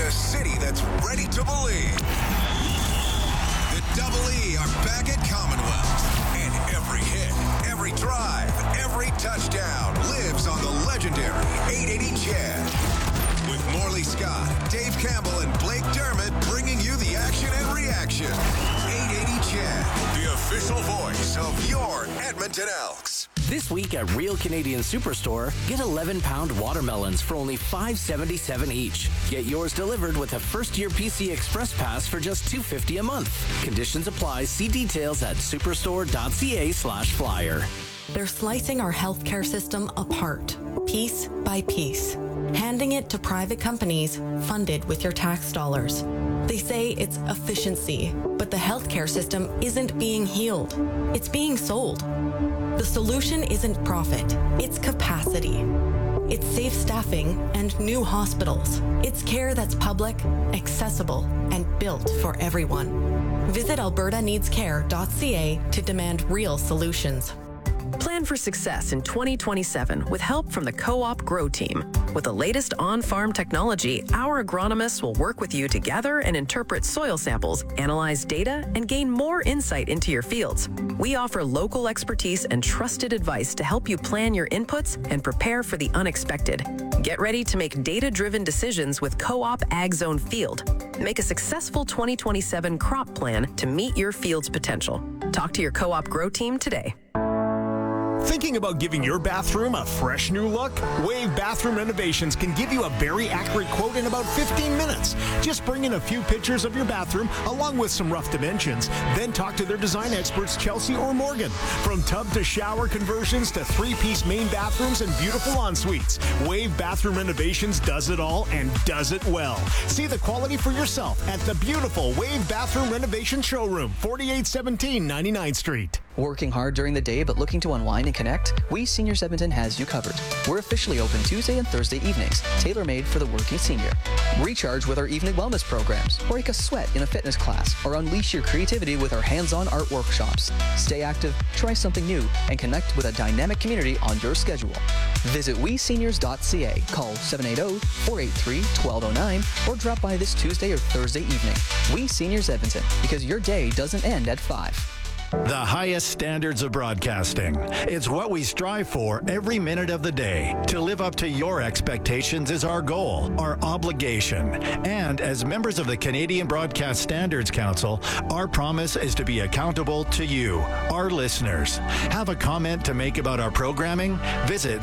the city that's ready to believe. The Double E are back at Commonwealth. And every hit, every drive, every touchdown lives on the legendary 880 Chad. With Morley Scott, Dave Campbell, and Blake Dermott bringing you the action and reaction. 880 Chad, the official voice of your Edmonton Elks. This week at Real Canadian Superstore, get 11-pound watermelons for only $5.77 each. Get yours delivered with a first-year PC Express Pass for just $2.50 a month. Conditions apply. See details at superstore.ca/flyer. They're slicing our healthcare system apart, piece by piece, handing it to private companies funded with your tax dollars. They say it's efficiency, but the healthcare system isn't being healed. It's being sold. The solution isn't profit, it's capacity. It's safe staffing and new hospitals. It's care that's public, accessible, and built for everyone. Visit albertaneedscare.ca to demand real solutions. Plan for success in 2027 with help from the Co-op Grow Team. With the latest on-farm technology, our agronomists will work with you to gather and interpret soil samples, analyze data, and gain more insight into your fields. We offer local expertise and trusted advice to help you plan your inputs and prepare for the unexpected. Get ready to make data-driven decisions with Co-op Ag Zone Field. Make a successful 2027 crop plan to meet your field's potential. Talk to your Co-op Grow Team today. Thinking about giving your bathroom a fresh new look? Wave Bathroom Renovations can give you a very accurate quote in about 15 minutes. Just bring in a few pictures of your bathroom along with some rough dimensions. Then talk to their design experts, Chelsea or Morgan. From tub to shower conversions to 3-piece main bathrooms and beautiful ensuites, Wave Bathroom Renovations does it all and does it well. See the quality for yourself at the beautiful Wave Bathroom Renovation Showroom, 4817 99th Street. Working hard during the day but looking to unwind and connect? We Seniors Edmonton has you covered. We're officially open Tuesday and Thursday evenings, tailor-made for the working senior. Recharge with our evening wellness programs, break a sweat in a fitness class, or unleash your creativity with our hands-on art workshops. Stay active, try something new, and connect with a dynamic community on your schedule. Visit WeSeniors.ca, call 780-483-1209, or drop by this Tuesday or Thursday evening. We Seniors Edmonton, because your day doesn't end at 5. The highest standards of broadcasting. It's what we strive for every minute of the day. To live up to your expectations is our goal, our obligation. And as members of the Canadian Broadcast Standards Council, our promise is to be accountable to you, our listeners. Have a comment to make about our programming? Visit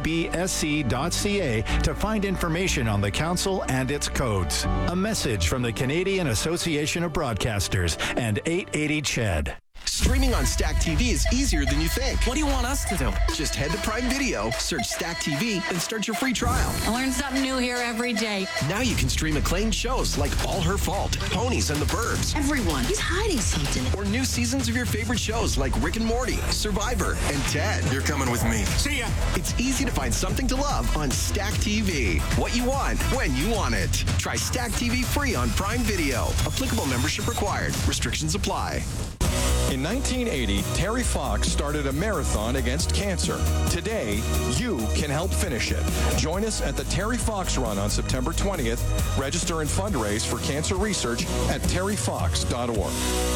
cbsc.ca to find information on the council and its codes. A message from the Canadian Association of Broadcasters and 880 CHED. Streaming on Stack TV is easier than you think. What do you want us to do? Just head to Prime Video, search Stack TV, and start your free trial. I learn something new here every day. Now you can stream acclaimed shows like All Her Fault, Ponies and the Burbs. Everyone, he's hiding something. Or new seasons of your favorite shows like Rick and Morty, Survivor, and Ted. You're coming with me. See ya. It's easy to find something to love on Stack TV. What you want, when you want it. Try Stack TV free on Prime Video. Applicable membership required. Restrictions apply. In 1980, Terry Fox started a marathon against cancer. Today, you can help finish it. Join us at the Terry Fox Run on September 20th. Register and fundraise for cancer research at terryfox.org.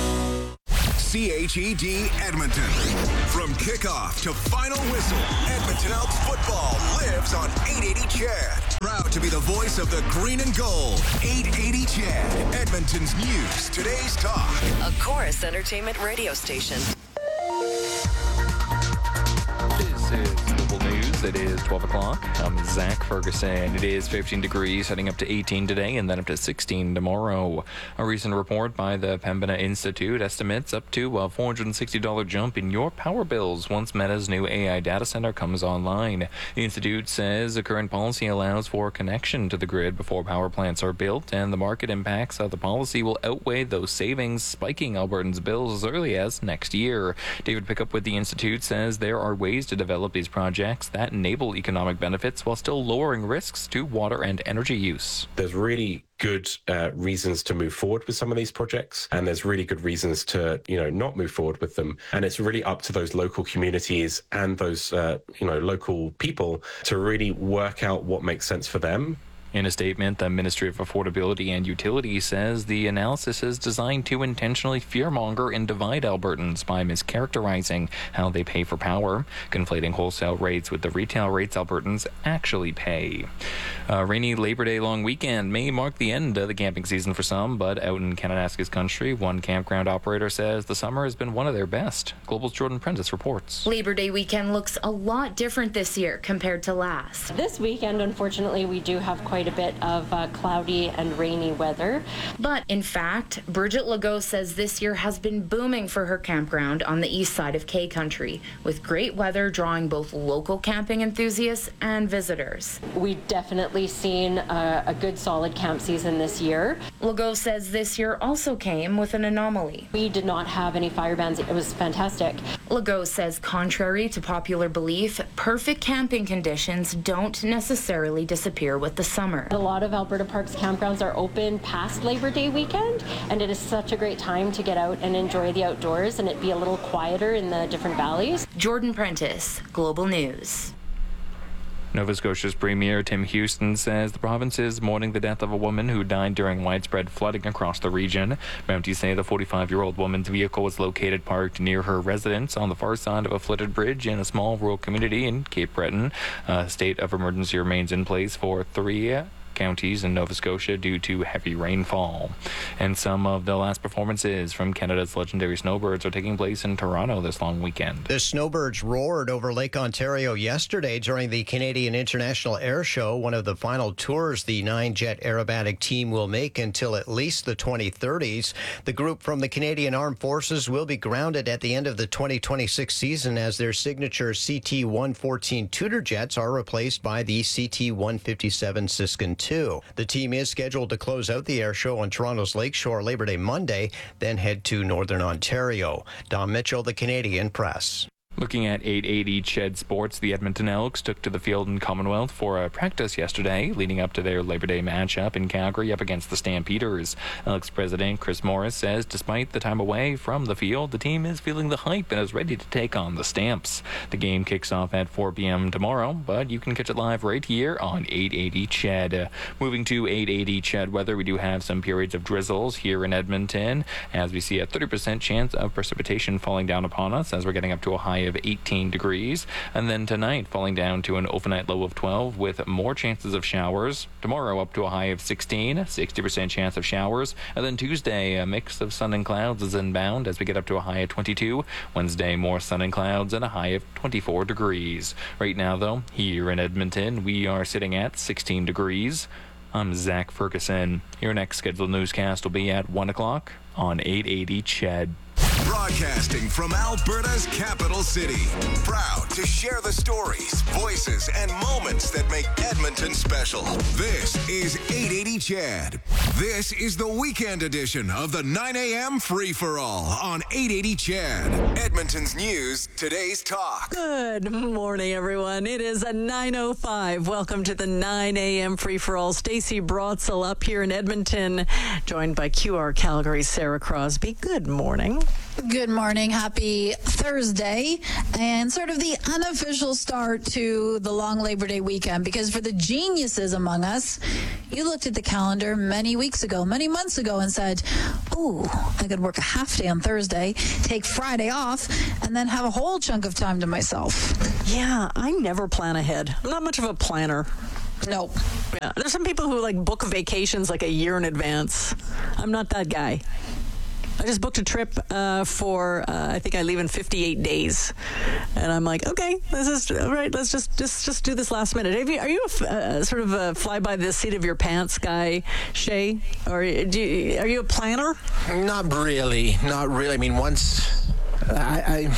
CHED Edmonton. From kickoff to final whistle, Edmonton Elks football lives on 880 CHED. Proud to be the voice of the green and gold. 880 CHED, Edmonton's news, today's talk. A Chorus Entertainment radio station. This is Global News. It is 12 o'clock. I'm Zach Ferguson. It is 15 degrees, heading up to 18 today and then up to 16 tomorrow. A recent report by the Pembina Institute estimates up to a $460 jump in your power bills once Meta's new AI data center comes online. The Institute says the current policy allows for connection to the grid before power plants are built, and the market impacts of the policy will outweigh those savings, spiking Albertans' bills as early as next year. David Pickup with the Institute says there are ways to develop these projects that enable economic benefits while still lowering risks to water and energy use. There's really good reasons to move forward with some of these projects, and there's really good reasons to, not move forward with them. And it's really up to those local communities and those, local people to really work out what makes sense for them In a statement, the Ministry of Affordability and Utilities says the analysis is designed to intentionally fearmonger and divide Albertans by mischaracterizing how they pay for power, conflating wholesale rates with the retail rates Albertans actually pay. A rainy Labor Day long weekend may mark the end of the camping season for some, but out in Kananaskis country, one campground operator says the summer has been one of their best. Global's Jordan Prentice reports. Labor Day weekend looks a lot different this year compared to last. This weekend, unfortunately, we do have quite a bit of cloudy and rainy weather. But in fact, Bridget Legault says this year has been booming for her campground on the east side of K Country, with great weather drawing both local camping enthusiasts and visitors. We definitely seen a good solid camp season this year. Legault says this year also came with an anomaly. We did not have any fire bans. It was fantastic. Legault says contrary to popular belief, perfect camping conditions don't necessarily disappear with the summer. A lot of Alberta Parks campgrounds are open past Labor Day weekend, and it is such a great time to get out and enjoy the outdoors and it be a little quieter in the different valleys. Jordan Prentice, Global News. Nova Scotia's Premier Tim Houston says the province is mourning the death of a woman who died during widespread flooding across the region. Mounties say the 45-year-old woman's vehicle was located parked near her residence on the far side of a flooded bridge in a small rural community in Cape Breton. A state of emergency remains in place for 3 counties in Nova Scotia due to heavy rainfall. And some of the last performances from Canada's legendary snowbirds are taking place in Toronto this long weekend. The snowbirds roared over Lake Ontario yesterday during the Canadian International Air Show, one of the final tours the 9-jet aerobatic team will make until at least the 2030s. The group from the Canadian Armed Forces will be grounded at the end of the 2026 season as their signature CT-114 Tudor jets are replaced by the CT-157 Siskin II. The team is scheduled to close out the air show on Toronto's Lakeshore Labor Day Monday, then head to Northern Ontario. Don Mitchell, the Canadian Press. Looking at 880 Ched Sports, the Edmonton Elks took to the field in Commonwealth for a practice yesterday, leading up to their Labor Day matchup in Calgary up against the Stampeders. Elks president Chris Morris says despite the time away from the field, the team is feeling the hype and is ready to take on the Stamps. The game kicks off at 4 p.m. tomorrow, but you can catch it live right here on 880 Ched. Moving to 880 Ched weather, we do have some periods of drizzles here in Edmonton, as we see a 30% chance of precipitation falling down upon us as we're getting up to a high of 18 degrees, and then tonight falling down to an overnight low of 12 with more chances of showers. Tomorrow up to a high of 16, 60% chance of showers, and then Tuesday a mix of sun and clouds is inbound as we get up to a high of 22. Wednesday more sun and clouds and a high of 24 degrees. Right now though, here in Edmonton we are sitting at 16 degrees. I'm Zach Ferguson. Your next scheduled newscast will be at 1 o'clock on 880 Ched. Broadcasting from Alberta's capital city. Proud to share the stories, voices, and moments that make Edmonton special. This is 880 Ched. This is the weekend edition of the 9 a.m. free-for-all on 880 Ched. Edmonton's news, today's talk. Good morning, everyone. It is a 9:05. Welcome to the 9 a.m. free-for-all. Stacey Brotzel up here in Edmonton, joined by QR Calgary's Sarah Crosby. Good morning. Good morning. Happy Thursday, and sort of the unofficial start to the long Labor Day weekend, because for the geniuses among us, you looked at the calendar many weeks ago, many months ago, and said, ooh, I could work a half day on Thursday, take Friday off, and then have a whole chunk of time to myself. Yeah, I never plan ahead. I'm not much of a planner. Nope. Yeah, there's some people who book vacations a year in advance. I'm not that guy. I just booked a trip for, I think I leave in 58 days. And I'm like, okay, this is, all right, let's just do this last minute. Are you a sort of a fly by the seat of your pants guy, Shay? Or are you a planner? Not really. I mean, once... I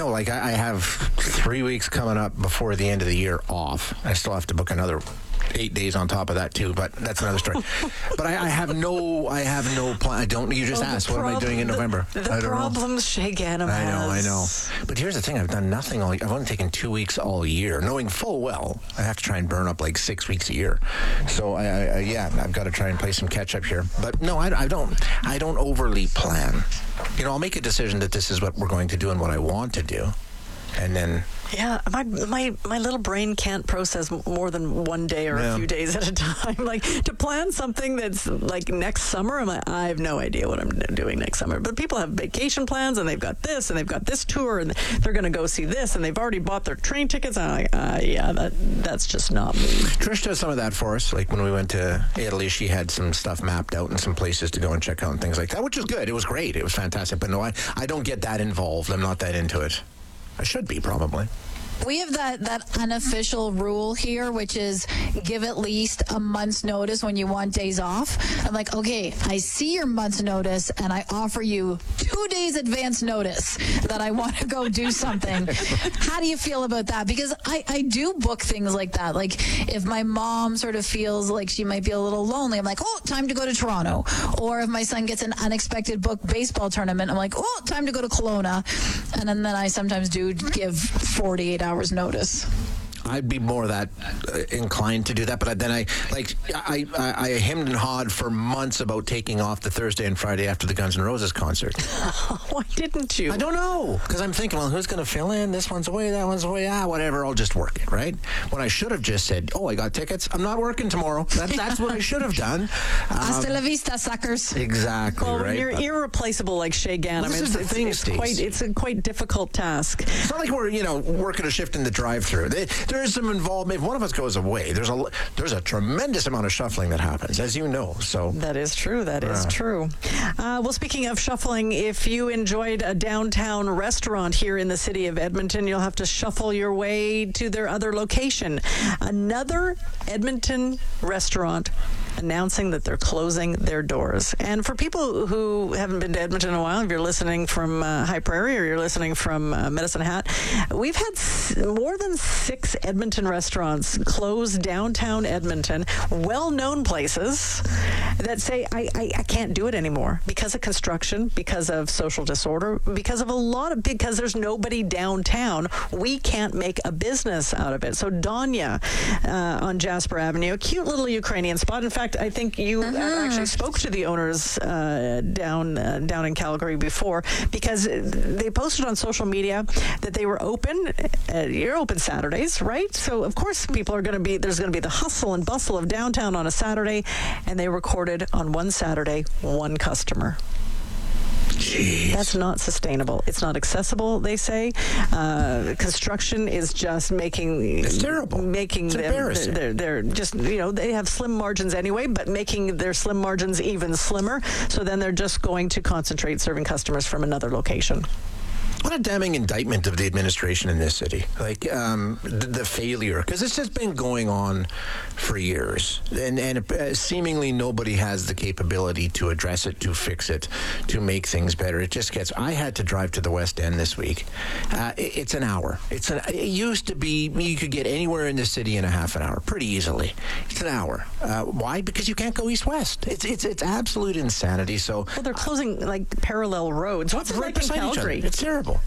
have 3 weeks coming up before the end of the year off. I still have to book another 8 days on top of that too, but that's another story. But I have no plan. You just asked, what am I doing in November? The problems Shay Ghanem I has. know. But here's the thing, I've done nothing I've only taken 2 weeks all year, knowing full well I have to try and burn up 6 weeks a year. So I've got to try and play some catch up here. But no, I don't overly plan. I'll make a decision that this is what we're going to do and what I want to do. and then. Yeah, my little brain can't process more than one day or a few days at a time. Like, to plan something that's like next summer, I'm like, I have no idea what I'm doing next summer. But people have vacation plans, and they've got this, and they've got this tour, and they're going to go see this, and they've already bought their train tickets. And I'm like, that's just not me. Trish does some of that for us. Like when we went to Italy, she had some stuff mapped out and some places to go and check out and things like that, which was good. It was great. It was fantastic. But no, I don't get that involved. I'm not that into it. I should be, probably. We have that unofficial rule here, which is give at least a month's notice when you want days off. I'm like, okay, I see your month's notice, and I offer you 2 days advance notice that I want to go do something. How do you feel about that? Because I do book things like that. Like if my mom sort of feels like she might be a little lonely, I'm like, oh, time to go to Toronto. Or if my son gets an unexpected book baseball tournament, I'm like, oh, time to go to Kelowna. And then I sometimes do give 48 hours notice. I'd be more that inclined to do that, but then I hemmed and hawed for months about taking off the Thursday and Friday after the Guns N' Roses concert. Why didn't you? I don't know, because I'm thinking, well, who's going to fill in? This one's away, that one's away. Whatever, I'll just work it, right? When I should have just said, oh, I got tickets. I'm not working tomorrow. That's what I should have done. Hasta la vista, suckers. Exactly. Well, right. When you're irreplaceable like Shay Gannon, it's a quite difficult task. It's not like we're working a shift in the drive-through. There is some involvement. If one of us goes away, there's a tremendous amount of shuffling that happens, as you know. So that is true. That is true. Well, speaking of shuffling, if you enjoyed a downtown restaurant here in the city of Edmonton, you'll have to shuffle your way to their other location. Another Edmonton restaurant announcing that they're closing their doors. And for people who haven't been to Edmonton in a while, if you're listening from High Prairie or you're listening from Medicine Hat, we've had more than 6 Edmonton restaurants close downtown Edmonton, well-known places that say, I can't do it anymore because of construction, because of social disorder, because there's nobody downtown. We can't make a business out of it. So Donya on Jasper Avenue, a cute little Ukrainian spot. In fact, I think you actually spoke to the owners down in Calgary before, because they posted on social media that they were open. You're open Saturdays, right? So of course there's going to be the hustle and bustle of downtown on a Saturday, and they recorded on one Saturday 1 customer. Jeez. That's not sustainable. It's not accessible, they say. Construction is just it's terrible. It's embarrassing. They're just, they have slim margins anyway, but making their slim margins even slimmer. So then they're just going to concentrate serving customers from another location. What a damning indictment of the administration in this city. Like, the failure, because it's just been going on for years. And seemingly nobody has the capability to address it, to fix it, to make things better. I had to drive to the West End this week. It's an hour. It used to be, you could get anywhere in the city in a half an hour, pretty easily. It's an hour. Why? Because you can't go east-west. It's absolute insanity. So, well, they're closing, parallel roads. What's it like in Calgary? It's terrible.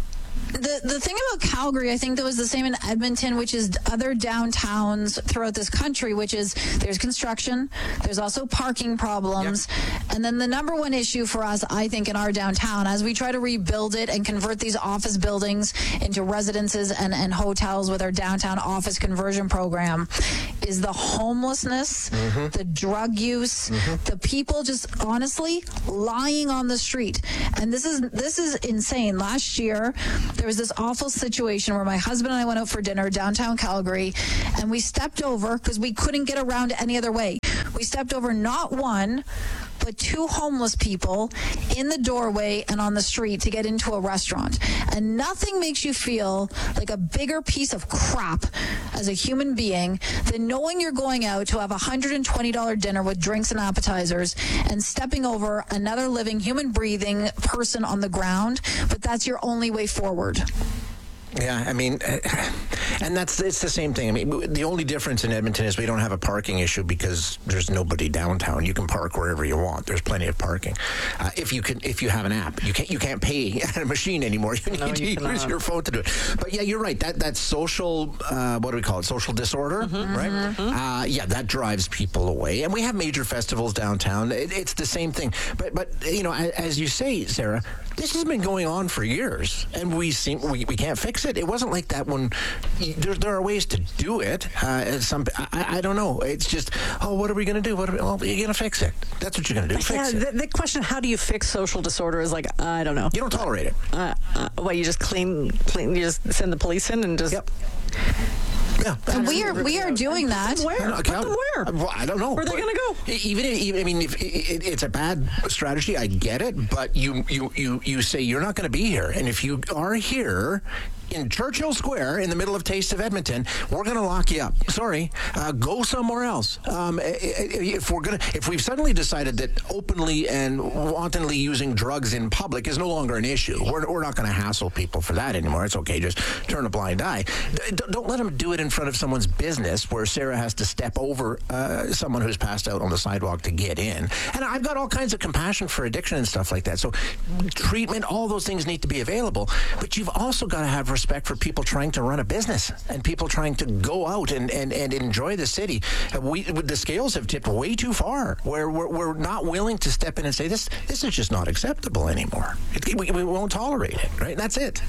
The thing about Calgary, I think that was the same in Edmonton, which is other downtowns throughout this country, which is there's construction, there's also parking problems, and then the number one issue for us, I think, in our downtown, as we try to rebuild it and convert these office buildings into residences and hotels with our downtown office conversion program, is the homelessness, the drug use, the people just honestly lying on the street. And this is insane. Last year, there was this awful situation where my husband and I went out for dinner downtown Calgary, and we stepped over, because we couldn't get around any other way. We stepped over not 1, but 2 homeless people in the doorway and on the street to get into a restaurant. And nothing makes you feel like a bigger piece of crap as a human being than knowing you're going out to have a $120 dinner with drinks and appetizers and stepping over another living, human breathing person on the ground, but that's your only way forward. Yeah, I mean, and it's the same thing. I mean, the only difference in Edmonton is we don't have a parking issue because there's nobody downtown. You can park wherever you want. There's plenty of parking. If you have an app, you can't pay at a machine anymore. You need to use your phone to do it. But yeah, you're right. That's social. What do we call it? Social disorder, right? Yeah, that drives people away. And we have major festivals downtown. It's the same thing. But as you say, Sarah, this has been going on for years, and we can't fix it. it. It wasn't like that when there are ways to do it. I don't know. It's just, what are we going to do? Well, you're going to fix it. That's what you're going to do. Fix it. The question, how do you fix social disorder, is like, I don't know. You don't tolerate it. You just clean. You just send the police in and just. Yep. Yeah, and we are doing that. Where? Put them where? Well, I don't know. Where are they going to go? Even if it's a bad strategy, I get it. But you say you're not going to be here, and if you are here in Churchill Square in the middle of Taste of Edmonton, we're going to lock you up. Sorry, go somewhere else. If we've suddenly decided that openly and wantonly using drugs in public is no longer an issue, we're not going to hassle people for that anymore. It's okay, just turn a blind eye. Don't let them do it in front of someone's business where Sarah has to step over someone who's passed out on the sidewalk to get in. And I've got all kinds of compassion for addiction and stuff like that. So treatment, all those things need to be available. But you've also got to have respect for people trying to run a business and people trying to go out and enjoy the city. The scales have tipped way too far, where we're not willing to step in and say, this is just not acceptable anymore. We won't tolerate it, right? That's it.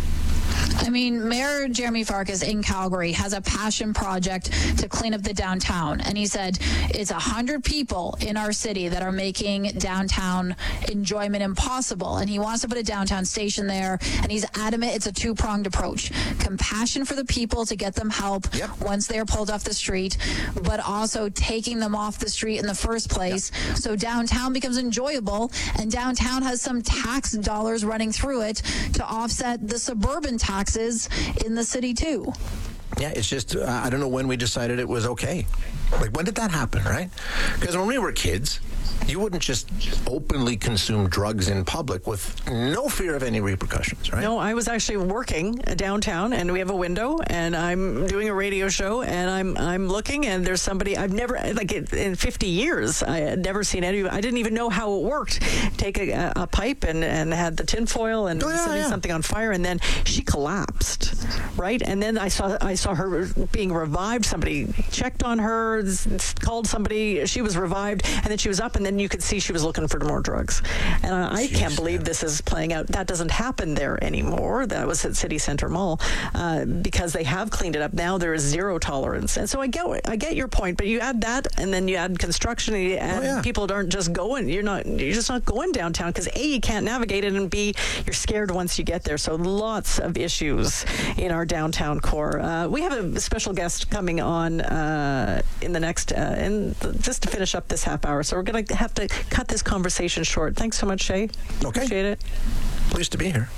I mean, Mayor Jeremy Farkas in Calgary has a passion project to clean up the downtown. And he said it's 100 people in our city that are making downtown enjoyment impossible. And he wants to put a downtown station there. And he's adamant it's a two-pronged approach. Compassion for the people to get them help once they're pulled off the street, but also taking them off the street in the first place so downtown becomes enjoyable and downtown has some tax dollars running through it to offset the suburban taxes in the city too. Yeah, it's just, I don't know when we decided it was okay. Like, when did that happen, right? Because when we were kids, you wouldn't just openly consume drugs in public with no fear of any repercussions, right? No, I was actually working downtown, and we have a window, and I'm doing a radio show, and I'm looking, and there's somebody I've never, like in 50 years, I had never seen any. I didn't even know how it worked. Take a pipe and had the tinfoil and setting something on fire, and then she collapsed, right? And then I saw her being revived. Somebody checked on her, called somebody. She was revived, and then she was up, and then you could see she was looking for more drugs. And I can't believe this is playing out. That doesn't happen there anymore. That was at City Center Mall because they have cleaned it up. Now there is zero tolerance. And so I get your point, but you add that, and then you add construction, and you add people aren't just going. You're just not going downtown because A, you can't navigate it, and B, you're scared once you get there. So lots of issues in our downtown core. We have a special guest coming on in the next, just to finish up this half hour. So we're going to have to cut this conversation short. Thanks so much, Shay. Okay. Appreciate it. Pleased to be here.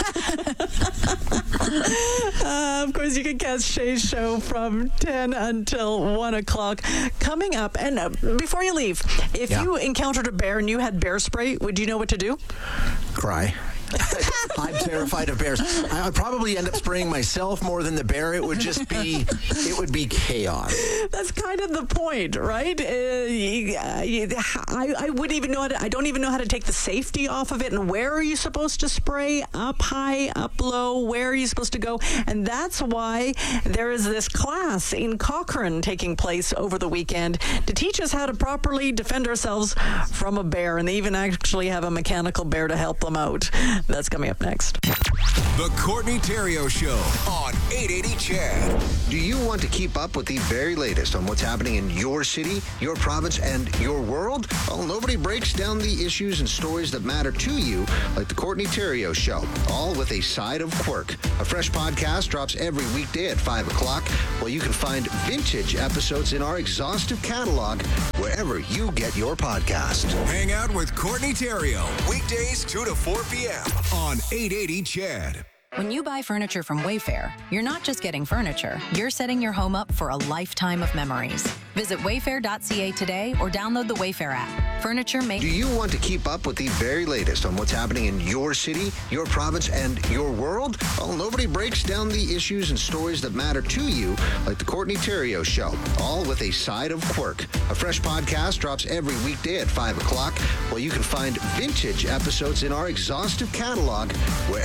Of course, you can catch Shay's show from 10 until 1 o'clock. Coming up, and before you leave, if you encountered a bear and you had bear spray, would you know what to do? Cry. I'm terrified of bears. I would probably end up spraying myself more than the bear. It would would be chaos. That's kind of the point, right? I wouldn't even know I don't even know how to take the safety off of it. And where are you supposed to spray? Up high, up low? Where are you supposed to go? And that's why there is this class in Cochrane taking place over the weekend to teach us how to properly defend ourselves from a bear. And they even actually have a mechanical bear to help them out. That's coming up next. The Courtney Theriault Show on 880 CHED. Do you want to keep up with the very latest on what's happening in your city, your province, and your world? Well, nobody breaks down the issues and stories that matter to you like the Courtney Theriault Show, all with a side of quirk. A fresh podcast drops every weekday at 5 o'clock, where you can find vintage episodes in our exhaustive catalog wherever you get your podcast. Hang out with Courtney Theriault, weekdays 2 to 4 p.m. on 880 CHED. When you buy furniture from Wayfair, you're not just getting furniture, you're setting your home up for a lifetime of memories. Visit wayfair.ca today or download the Wayfair app. Furniture made... Do you want to keep up with the very latest on what's happening in your city, your province, and your world? Well, nobody breaks down the issues and stories that matter to you like the Courtney Theriault Show, all with a side of quirk. A fresh podcast drops every weekday at 5 o'clock, where you can find vintage episodes in our exhaustive catalog wherever